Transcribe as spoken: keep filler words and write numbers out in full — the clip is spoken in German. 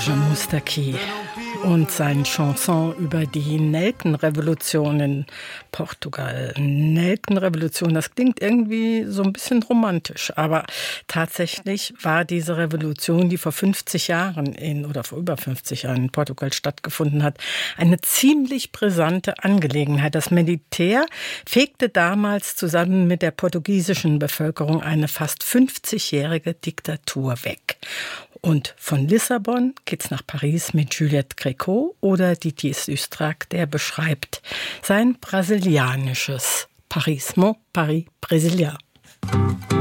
Serge Moustaki und sein Chanson über die Nelkenrevolution in Portugal. Nelkenrevolution, das klingt irgendwie so ein bisschen romantisch, aber tatsächlich war diese Revolution, die vor fünfzig Jahren in oder vor über fünfzig Jahren in Portugal stattgefunden hat, eine ziemlich brisante Angelegenheit. Das Militär fegte damals zusammen mit der portugiesischen Bevölkerung eine fast fünfzigjährige Diktatur weg. Und von Lissabon geht's nach Paris mit Juliette Gréco oder Didier Sustrac, der beschreibt sein brasilianisches Paris, Mon Paris Brasilia.